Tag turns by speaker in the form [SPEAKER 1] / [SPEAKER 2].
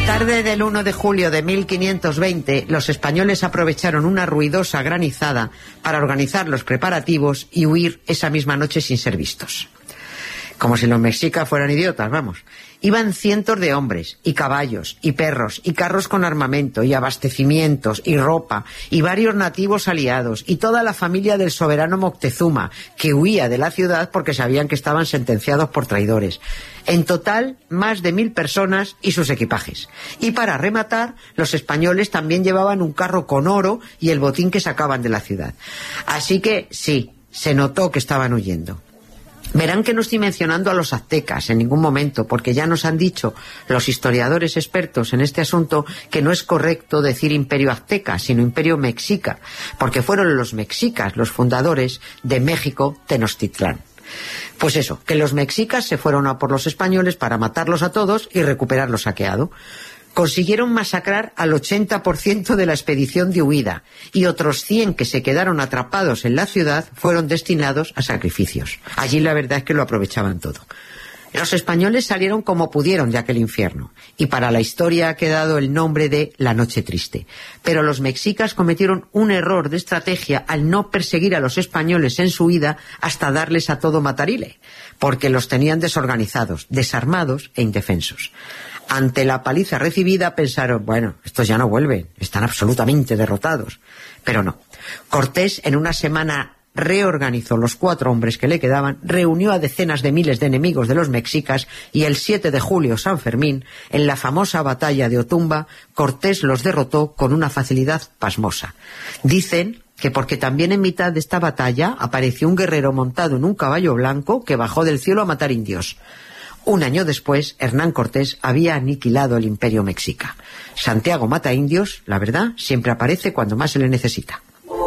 [SPEAKER 1] tarde del 1 de julio de 1520, los españoles aprovecharon una ruidosa granizada para organizar los preparativos y huir esa misma noche sin ser vistos. Como si los mexicas fueran idiotas, vamos. Iban cientos de hombres, y caballos, y perros, y carros con armamento, y abastecimientos, y ropa, y varios nativos aliados, y toda la familia del soberano Moctezuma, que huía de la ciudad porque sabían que estaban sentenciados por traidores. En total, más de 1000 personas y sus equipajes. Y para rematar, los españoles también llevaban un carro con oro y el botín que sacaban de la ciudad. Así que, sí, se notó que estaban huyendo. Verán que no estoy mencionando a los aztecas en ningún momento, porque ya nos han dicho los historiadores expertos en este asunto que no es correcto decir imperio azteca, sino imperio mexica, porque fueron los mexicas los fundadores de México Tenochtitlán. Pues eso, que los mexicas se fueron a por los españoles para matarlos a todos y recuperar lo saqueado. Consiguieron masacrar al 80% de la expedición de huida y otros 100 que se quedaron atrapados en la ciudad fueron destinados a sacrificios. Allí la verdad es que lo aprovechaban todo. Los españoles salieron como pudieron de aquel infierno y para la historia ha quedado el nombre de la Noche Triste. Pero los mexicas cometieron un error de estrategia al no perseguir a los españoles en su huida hasta darles a todo matarile, porque los tenían desorganizados, desarmados e indefensos. Ante la paliza recibida pensaron, bueno, estos ya no vuelven, están absolutamente derrotados. Pero no. Cortés en una semana reorganizó los 4 hombres que le quedaban, reunió a decenas de miles de enemigos de los mexicas y el 7 de julio, San Fermín, en la famosa batalla de Otumba, Cortés los derrotó con una facilidad pasmosa. Dicen que porque también en mitad de esta batalla apareció un guerrero montado en un caballo blanco que bajó del cielo a matar indios. Un año después, Hernán Cortés había aniquilado el imperio mexica. Santiago mata indios, la verdad, siempre aparece cuando más se le necesita.